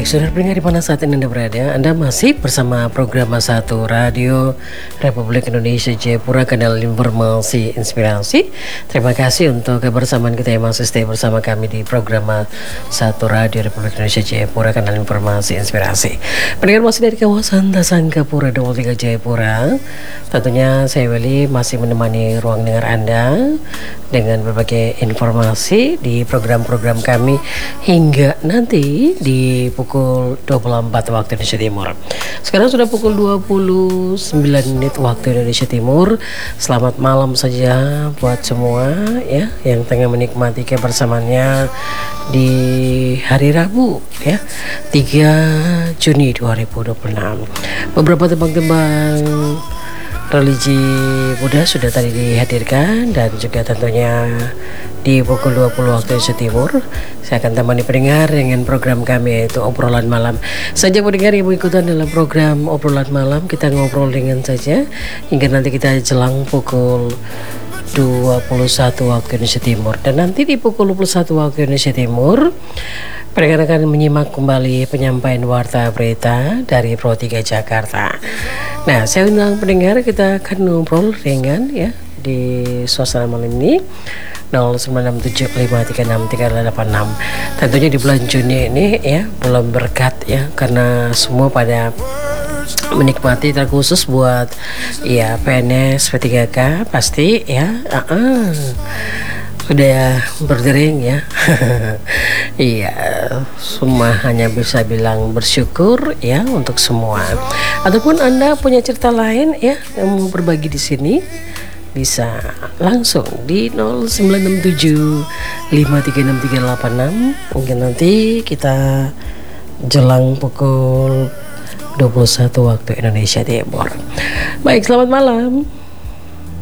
Baik, saudara pendengar di mana saat ini Anda berada, Anda masih bersama program Satu Radio Republik Indonesia Jayapura, kanal informasi inspirasi. Terima kasih untuk kebersamaan kita yang masih stay bersama kami di program Satu Radio Republik Indonesia Jayapura, kanal informasi inspirasi. Pendengar masih dari kawasan Tasangkapura 23 Jayapura. Tentunya saya Willy masih menemani ruang dengar Anda dengan berbagai informasi di program-program kami hingga nanti di pukul 24 waktu Indonesia Timur. Sekarang sudah pukul 29 menit waktu Indonesia Timur. Selamat malam saja buat semua ya yang tengah menikmati kebersamaannya di hari Rabu ya 3 Juni 2026. Beberapa tembang-tembang religi Buddha sudah tadi dihadirkan dan juga tentunya di pukul 20 waktu Indonesia Timur saya akan temani pendengar dengan program kami yaitu obrolan malam. Saja pendengar yang mengikuti dalam program obrolan malam, kita ngobrol ringan saja hingga nanti kita jelang pukul 21 waktu Indonesia Timur. Dan nanti di pukul 21 waktu Indonesia Timur pendengar akan menyimak kembali penyampaian warta berita dari Pro 3 Jakarta. Nah, saya undang pendengar, kita akan ngobrol ringan ya di suasana malam ini 0967536386. Tentunya di bulan Juni ini ya belum berkat ya karena semua pada menikmati, terkhusus buat ya PNS P3K pasti ya udah berdering ya. Iya, semua hanya bisa bilang bersyukur ya untuk semua. Ataupun Anda punya cerita lain ya yang mau berbagi di sini, bisa langsung di 0967536386. Mungkin nanti kita jelang pukul 21 waktu Indonesia Timur. Baik, selamat malam.